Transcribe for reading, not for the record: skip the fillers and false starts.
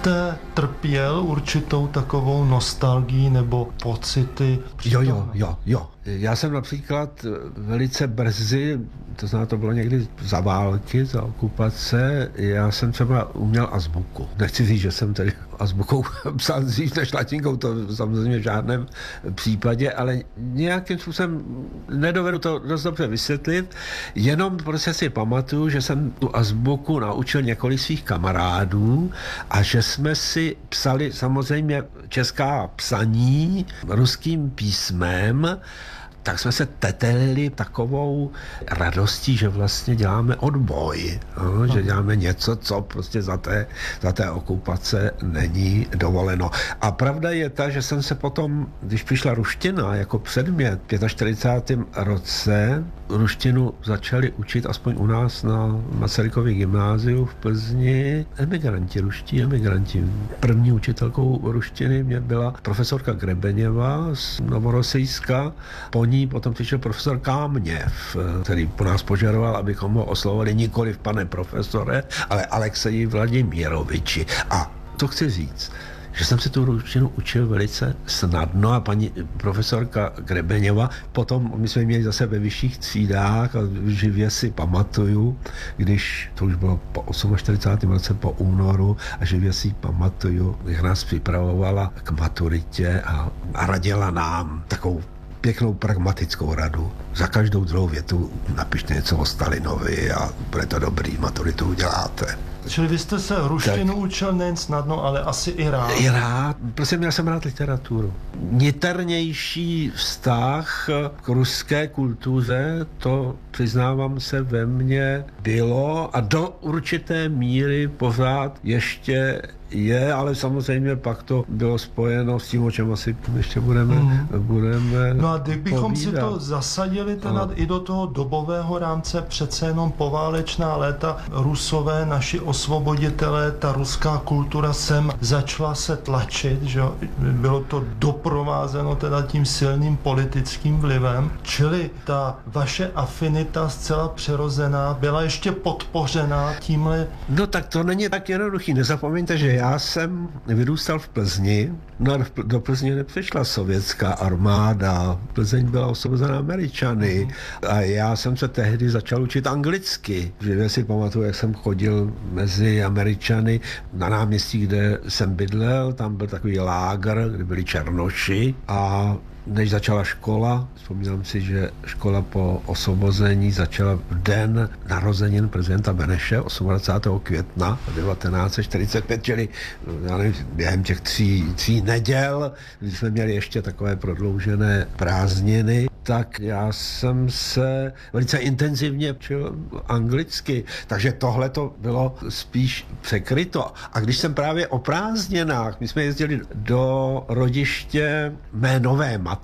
jste trpěl určitou takovou nostalgií nebo pocity? Jo. Já jsem například velice brzy, to znamená, to bylo někdy za války, za okupace, já jsem třeba uměl azbuku. Nechci říct, že jsem tedy azbukou psal dřív než latinkou, to samozřejmě v žádném případě, ale nějakým způsobem nedovedu to dost dobře vysvětlit, jenom prostě si pamatuju, že jsem tu azbuku naučil několik svých kamarádů a že jsme si psali samozřejmě česká psaní ruským písmem, tak jsme se tetelili takovou radostí, že vlastně děláme odboj, že děláme něco, co prostě za té okupace není dovoleno. A pravda je ta, že jsem se potom, když přišla ruština jako předmět v 45. roce, ruštinu začali učit aspoň u nás na Masarykově gymnáziu v Plzni ruští emigranti. První učitelkou ruštiny mě byla profesorka Grebeněva z Novorosijska, po ní potom přišel profesor Kámněv, který po nás požadoval, abychom ho oslovovali nikoliv pane profesore, ale Alexeji Vladimiroviči. A to chci říct, že jsem se tu ruštinu učil velice snadno a paní profesorka Grebeněva, potom my jsme měli zase ve vyšších třídách a živě si pamatuju, když to už bylo po 48. roce po únoru a živě si pamatuju, jak nás připravovala k maturitě a radila nám takovou pěknou pragmatickou radu. Za každou druhou větu napište něco o Stalinovi a bude to dobrý, maturitu uděláte. Čili vy jste se ruštinu učil nejen snadno, ale asi i rád. I rád, prostě měl jsem rád literaturu. Niternější vztah k ruské kultuře, to přiznávám se ve mně bylo a do určité míry pořád ještě je, ale samozřejmě pak to bylo spojeno s tím, o čem asi ještě budeme No a kdybychom povídat. si to zasadili teda i do toho dobového rámce, přece jenom poválečná léta, Rusové, naši osvoboditelé, ta ruská kultura sem začala se tlačit, že bylo to doprovázeno teda tím silným politickým vlivem, čili ta vaše afinita zcela přirozená byla ještě podpořená tímhle. No tak to není tak jednoduchý. Nezapomeňte, že já jsem vyrůstal v Plzni, no a do Plzně nepřišla sovětská armáda, Plzeň byla osvobozená Američany a já jsem se tehdy začal učit anglicky. Živě si pamatuju, jak jsem chodil mezi Američany na náměstí, kde jsem bydlel, tam byl takový lágr, kde byli černoši a než začala škola, vzpomínám si, že škola po osvobození začala v den narozenin prezidenta Beneše 28. května 1945, čili já nevím, během těch tří neděl, když jsme měli ještě takové prodloužené prázdniny, tak já jsem se velice intenzivně učil anglicky, takže tohle to bylo spíš překryto. A když jsem právě o prázdninách, my jsme jezdili do rodiště mé nové matky,